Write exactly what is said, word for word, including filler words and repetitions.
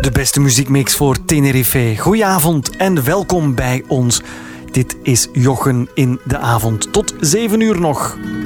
De beste muziekmix voor Tenerife. Goedenavond en welkom bij ons. Dit is Jochen in de avond. Tot zeven uur nog.